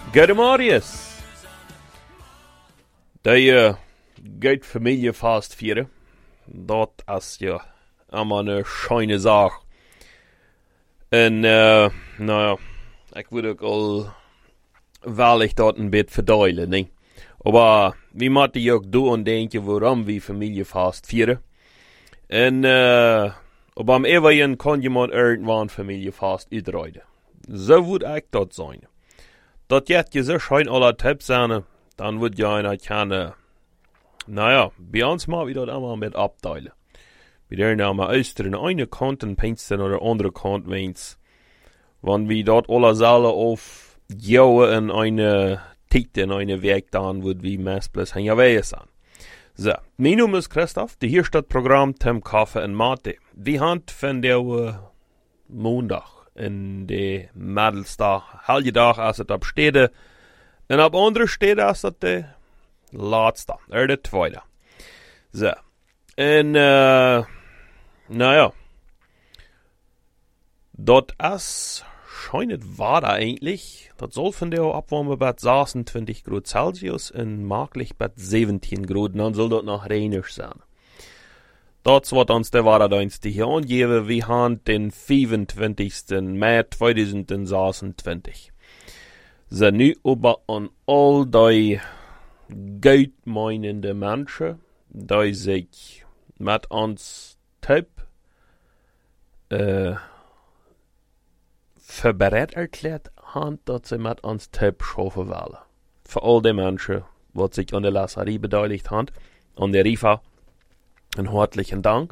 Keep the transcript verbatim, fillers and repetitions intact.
Gute Marius. Die uh, geht Familie fast vieren. Dat is ja allemaal een schöne Sache. En, uh, nou ja, ik wil ook al wel ik dat een beetje verduidelijken, ne? Aber wie moet je ook doen denken waarom we Familie fast vieren? En, uh, aber am eeuwigen kan je maar irgendwann Familie fast uitrijden. Zo moet ik dat zijn. Dat jet je zo schön alle Tipps zijn, dan wordt je einer keine, naja, bij ons maar we dat allemaal met abdeilen. We der nou maar österen eine Kant en pinsten oder andere Kant wens. Wann we dat alle zalen of jouwen en eine Tijd en eine Weg dan wordt we meest plus heen jawees zijn. So, mijn naam is Christoph, de hier staat Programm Tim Kaffee en Mate. We hand van de uh, maandag. In de middelste halve dag als het op steden. En op andere steden als het de laatste, er de tweede. Zo. En, uh, nou ja. Dat is, schijnt het waar eigenlijk. Dat zal van de opwarmen bij zesentwintig Grad Celsius en makkelijk bij zeventien Grad. Dan zal dat nog reinig zijn. Dat is wat ons de Waardedienst hier aangeven. We gaan den vijfentwintigsten mei tweeduizend zesentwintig. Ze nu aber aan al die goedmeinende mensen die zich met ons type uh, verbereid erklärt haben, dat ze met ons type schaffen willen. Voor al die mensen wat zich aan de Lasserie beteiligt haben, an der Rifa, einen herzlichen Dank.